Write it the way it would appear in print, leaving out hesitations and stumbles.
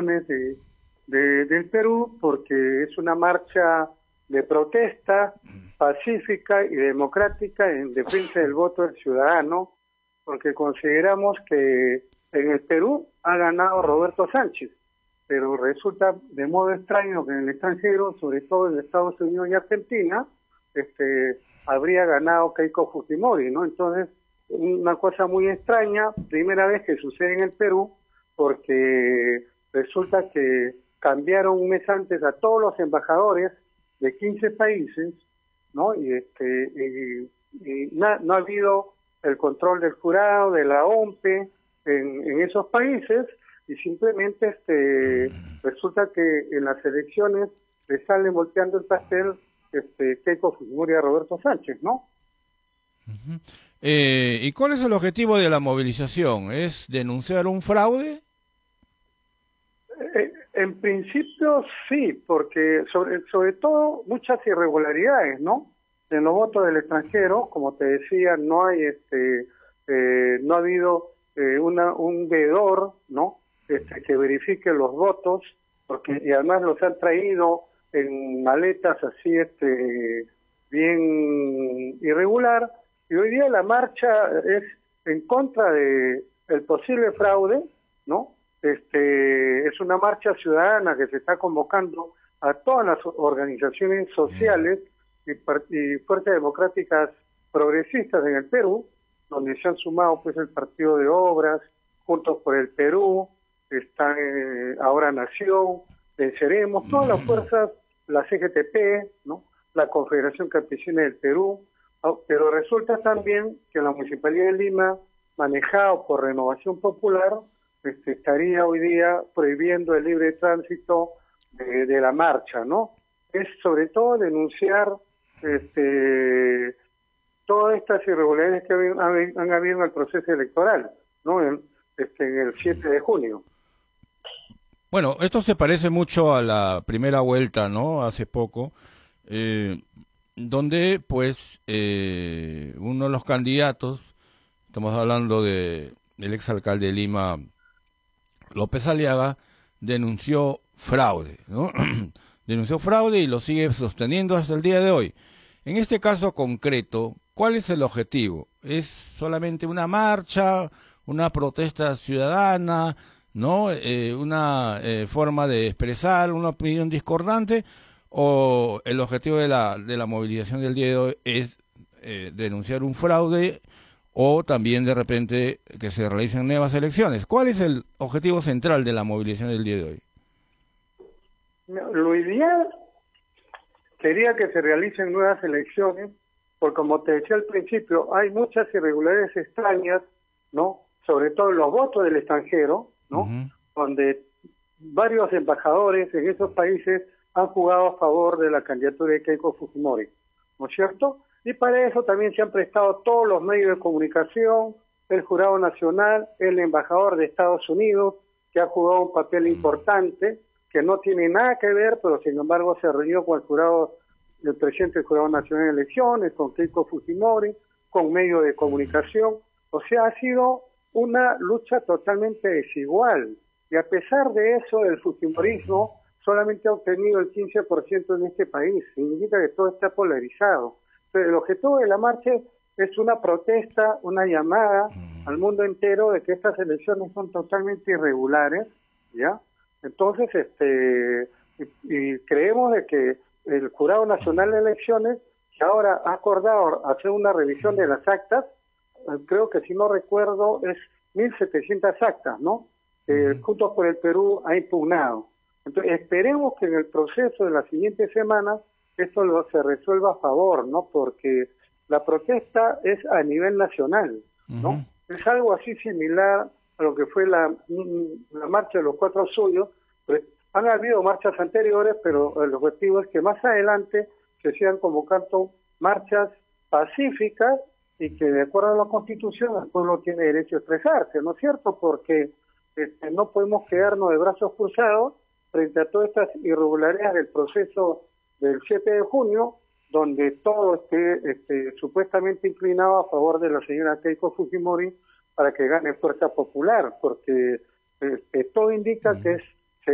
elecciones del Perú, porque es una marcha de protesta pacífica y democrática en defensa del voto del ciudadano, porque consideramos que en el Perú ha ganado Roberto Sánchez, pero resulta de modo extraño que en el extranjero, sobre todo en Estados Unidos y Argentina, habría ganado Keiko Fujimori, ¿no? Entonces, una cosa muy extraña, primera vez que sucede en el Perú, porque resulta que cambiaron un mes antes a todos los embajadores de 15 países, ¿no? No ha habido el control del jurado, de la OMPE en esos países, y simplemente resulta que en las elecciones le salen volteando el pastel Keiko Fujimori a Roberto Sánchez, ¿no? Uh-huh. ¿Y cuál es el objetivo de la movilización? ¿Es denunciar un fraude? En principio sí, porque sobre todo muchas irregularidades, ¿no? En los votos del extranjero, como te decía, no hay no ha habido un veedor, ¿no? Que verifique los votos, porque y además los han traído en maletas así bien irregular, y hoy día la marcha es en contra de el posible fraude, ¿no? Es una marcha ciudadana que se está convocando a todas las organizaciones sociales y fuerzas democráticas progresistas en el Perú, donde se han sumado pues el Partido de Obras, Juntos por el Perú, está Ahora Nación, Venceremos, todas las fuerzas, la CGTP, ¿no? La Confederación Campesina del Perú, pero resulta también que la Municipalidad de Lima, manejado por Renovación Popular, estaría hoy día prohibiendo el libre tránsito de la marcha, ¿no? Es sobre todo denunciar todas estas irregularidades que han habido en el proceso electoral, ¿no? En el 7 de junio. Bueno, esto se parece mucho a la primera vuelta, ¿no? Hace poco, donde pues uno de los candidatos, estamos hablando del exalcalde de Lima, López Aliaga, denunció fraude, ¿no? Denunció fraude y lo sigue sosteniendo hasta el día de hoy. En este caso concreto, ¿cuál es el objetivo? ¿Es solamente una marcha, una protesta ciudadana, ¿no? Una forma de expresar una opinión discordante, o el objetivo de la movilización del día de hoy es denunciar un fraude, o también de repente que se realicen nuevas elecciones? ¿Cuál es el objetivo central de la movilización del día de hoy? Lo ideal sería que se realicen nuevas elecciones, porque como te decía al principio, hay muchas irregularidades extrañas, ¿no? Sobre todo en los votos del extranjero, ¿no? Uh-huh. Donde varios embajadores en esos países han jugado a favor de la candidatura de Keiko Fujimori, ¿no es cierto? Y para eso también se han prestado todos los medios de comunicación, el Jurado Nacional, el embajador de Estados Unidos, que ha jugado un papel importante, que no tiene nada que ver, pero sin embargo se reunió con el presidente del Jurado Nacional de Elecciones, con Keiko Fujimori, con medios de comunicación. O sea, ha sido una lucha totalmente desigual. Y a pesar de eso, el fujimorismo solamente ha obtenido el 15% en este país. Significa que todo está polarizado. Pero el objetivo de la marcha es una protesta, una llamada al mundo entero de que estas elecciones son totalmente irregulares, ¿ya? Entonces, y creemos de que el Jurado Nacional de Elecciones, que ahora ha acordado hacer una revisión de las actas, creo que si no recuerdo es 1.700 actas, ¿no? Juntos por el Perú ha impugnado. Entonces, esperemos que en el proceso de las siguientes semanas esto se resuelva a favor, ¿no? Porque la protesta es a nivel nacional, ¿no? Uh-huh. Es algo así similar a lo que fue la marcha de los 4 suyos. Pues, han habido marchas anteriores, pero el objetivo es que más adelante se sigan convocando marchas pacíficas y que de acuerdo a la Constitución el pueblo tiene derecho a expresarse, ¿no es cierto? Porque no podemos quedarnos de brazos cruzados frente a todas estas irregularidades del proceso del 7 de junio, donde todo esté supuestamente inclinado a favor de la señora Keiko Fujimori para que gane fuerza popular, porque todo indica que es